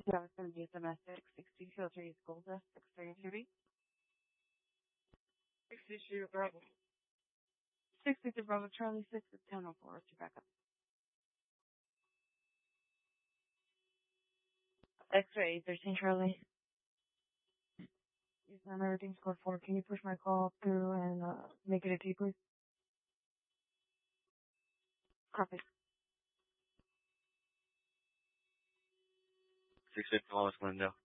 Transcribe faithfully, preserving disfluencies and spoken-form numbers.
Yeah, it's going to be a domestic sixty two three is Gold Dust six three two B. sixty-two Bravo. sixty-two Bravo Charlie six is ten oh four. What's your backup? X-ray thirteen Charlie. Yes, ma'am, everything's code four. Can you push my call through and uh, make it a T, please? Copy. six fifty Wallace window.